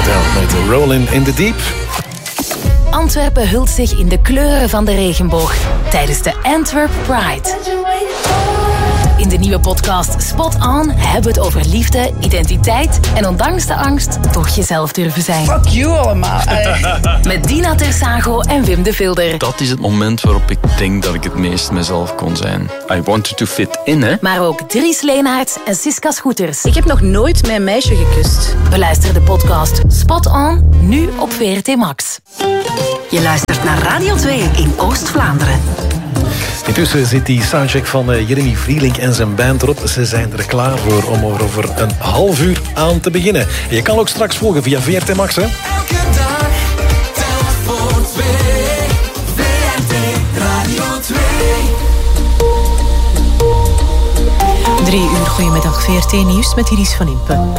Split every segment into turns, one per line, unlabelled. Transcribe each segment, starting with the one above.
Adele met Rollin' in the Deep.
Antwerpen hult zich in de kleuren van de regenboog tijdens de Antwerp Pride. In de nieuwe podcast Spot On hebben we het over liefde, identiteit en ondanks de angst toch jezelf durven zijn.
Fuck you allemaal.
Met Dina Tersago en Wim de Vilder.
Dat is het moment waarop ik denk dat ik het meest mezelf kon zijn. I wanted to fit in, hè.
Maar ook Dries Leenaerts en Siska Schoeters.
Ik heb nog nooit mijn meisje gekust.
Beluister de podcast Spot On, nu op VRT Max.
Je luistert naar Radio 2 in Oost-Vlaanderen.
Intussen zit die soundcheck van Jeremy Vrielink en zijn band erop. Ze zijn er klaar voor om over een half uur aan te beginnen. En je kan ook straks volgen via VRT Max, hè?
Elke dag, telk voor 2. VRT Radio 2.
3 uur, goedemiddag. VRT Nieuws met Iris van Impe.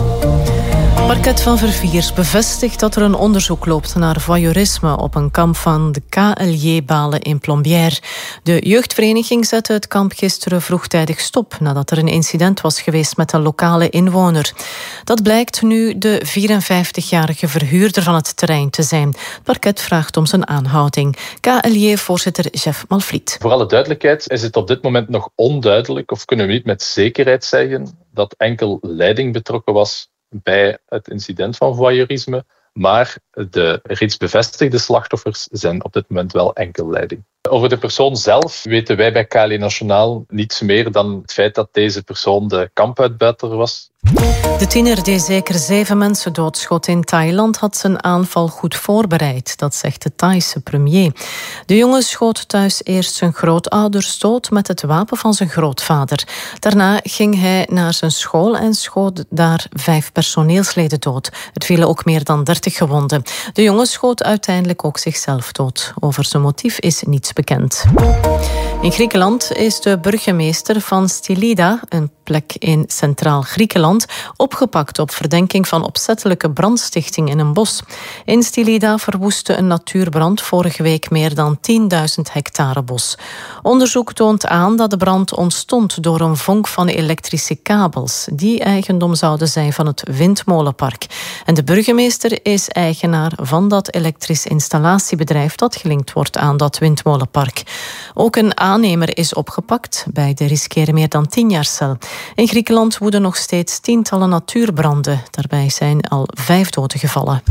Parket van Verviers bevestigt dat er een onderzoek loopt naar voyeurisme op een kamp van de KLJ-Balen in Plombières. De jeugdvereniging zette het kamp gisteren vroegtijdig stop nadat er een incident was geweest met een lokale inwoner. Dat blijkt nu de 54-jarige verhuurder van het terrein te zijn. Het parket vraagt om zijn aanhouding. KLJ-voorzitter Jeff Malvliet.
Voor alle duidelijkheid is het op dit moment nog onduidelijk, of kunnen we niet met zekerheid zeggen, dat enkel leiding betrokken was bij het incident van voyeurisme, maar de reeds bevestigde slachtoffers zijn op dit moment wel enkel leiding. Over de persoon zelf weten wij bij KLJ Nationaal niets meer dan het feit dat deze persoon de kampuitbuiter was.
De tiener die zeker 7 mensen doodschoot in Thailand had zijn aanval goed voorbereid. Dat zegt de Thaise premier. De jongen schoot thuis eerst zijn grootouders dood met het wapen van zijn grootvader. Daarna ging hij naar zijn school en schoot daar 5 personeelsleden dood. Er vielen ook meer dan 30 gewonden. De jongen schoot uiteindelijk ook zichzelf dood. Over zijn motief is niets bekend. In Griekenland is de burgemeester van Stylida, een plek in Centraal Griekenland, opgepakt op verdenking van opzettelijke brandstichting in een bos. In Stylida verwoestte een natuurbrand vorige week meer dan 10.000 hectare bos. Onderzoek toont aan dat de brand ontstond door een vonk van elektrische kabels, die eigendom zouden zijn van het windmolenpark. En de burgemeester is eigenaar van dat elektrisch installatiebedrijf dat gelinkt wordt aan dat windmolenpark. Ook een aannemer is opgepakt. Beide riskeren meer dan 10 jaar cel. In Griekenland woeden nog steeds tientallen natuurbranden. Daarbij zijn al 5 doden gevallen.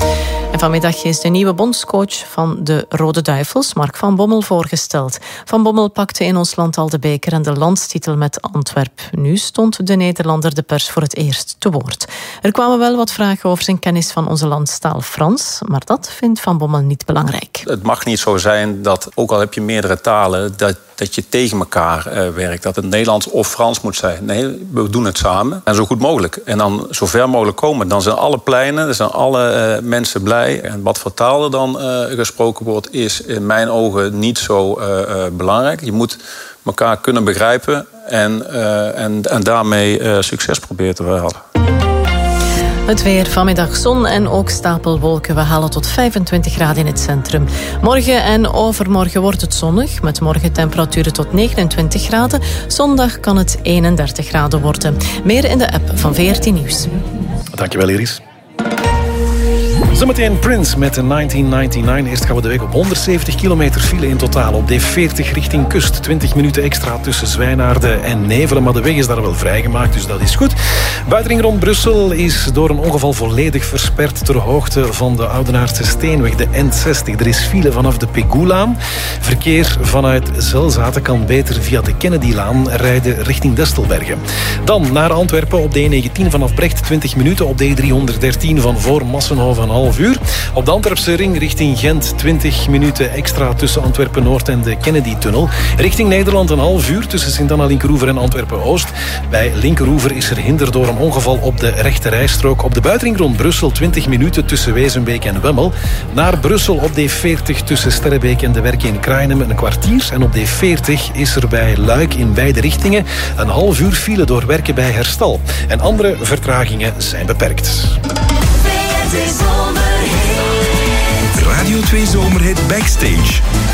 En vanmiddag is de nieuwe bondscoach van de Rode Duivels, Mark van Bommel, voorgesteld. Van Bommel pakte in ons land al de beker en de landstitel met Antwerp. Nu stond de Nederlander de pers voor het eerst te woord. Er kwamen wel wat vragen over zijn kennis van onze landstaal Frans, maar dat vindt Van Bommel niet belangrijk.
Het mag niet zo zijn dat, ook al heb je meerdere talen, dat je tegen elkaar werkt. Dat het Nederlands of Frans moet zijn. Nee, we doen het samen en zo goed mogelijk. En dan zo ver mogelijk komen. Dan zijn alle pleinen, dan zijn alle mensen blij. En wat voor taal er dan gesproken wordt, is in mijn ogen niet zo belangrijk. Je moet elkaar kunnen begrijpen en daarmee succes proberen te behalen.
Het weer, vanmiddag zon en ook stapelwolken. We halen tot 25 graden in het centrum. Morgen en overmorgen wordt het zonnig, met morgen temperaturen tot 29 graden. Zondag kan het 31 graden worden. Meer in de app van VRT Nieuws.
Dankjewel, Iris. Zometeen Prince met de 1999. Eerst gaan we de weg op 170 kilometer file in totaal op D40 richting kust. 20 minuten extra tussen Zwijnaarden en Nevelen. Maar de weg is daar wel vrijgemaakt, dus dat is goed. Buitenring rond Brussel is door een ongeval volledig versperd ter hoogte van de Oudenaardse Steenweg, de N60. Er is file vanaf de Pegoelaan. Verkeer vanuit Zelzaten kan beter via de Kennedylaan rijden richting Destelbergen. Dan naar Antwerpen op de E19 vanaf Brecht 20 minuten. Op de E313 van voor Massenhoven een half uur. Op de Antwerpse ring richting Gent 20 minuten extra tussen Antwerpen-Noord en de Kennedy-tunnel. Richting Nederland een half uur tussen Sint-Anna-Linkeroever en Antwerpen-Oost. Bij Linkeroever is er hinder door een ongeval op de rechte rijstrook. Op de buitenring rond Brussel 20 minuten tussen Wezenbeek en Wemmel. Naar Brussel op D40 tussen Sterrebeek en de Werken in Kruinem een kwartier. En op D40 is er bij Luik in beide richtingen een half uur file door Werken bij Herstal. En andere vertragingen zijn beperkt.
Radio 2 Zomerhit Backstage.